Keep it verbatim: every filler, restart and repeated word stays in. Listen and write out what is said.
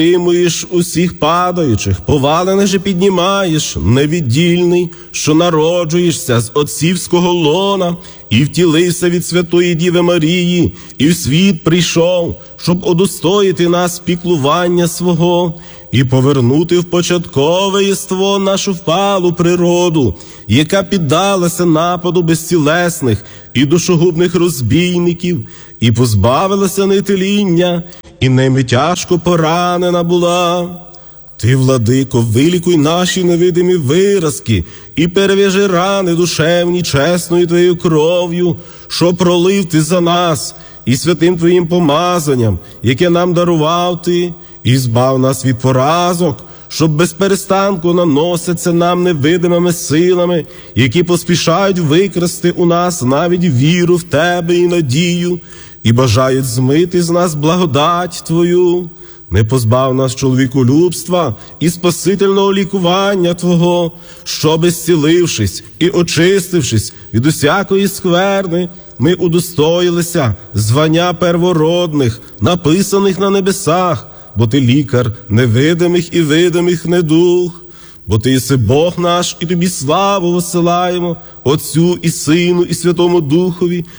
підтримуєш усіх падаючих, повалених же піднімаєш, невіддільний, що народжуєшся з отцівського лона, і втілився від Святої Діви Марії, і в світ прийшов, щоб удостоїти нас піклування свого, і повернути в початкове єство нашу впалу природу, яка піддалася нападу безцілесних і душогубних розбійників, і позбавилася нетеління, і ними тяжко поранена була. Ти, владико, вилікуй наші невидимі виразки і перев'яжи рани душевні чесною Твоєю кров'ю, що пролив Ти за нас, і святим Твоїм помазанням, яке нам дарував Ти, і збав нас від поразок, щоб без перестанку наноситься нам невидимими силами, які поспішають викрасти у нас навіть віру в Тебе і надію, і бажають змити з нас благодать Твою. Не позбав нас чоловіколюбства і спасительного лікування Твого, щоби, зцілившись і очистившись від усякої скверни, ми удостоїлися звання первородних, написаних на небесах, бо Ти лікар невидимих і видимих недуг. Бо Ти єси Бог наш, і Тобі славу висилаємо, Отцю і Сину і Святому Духові,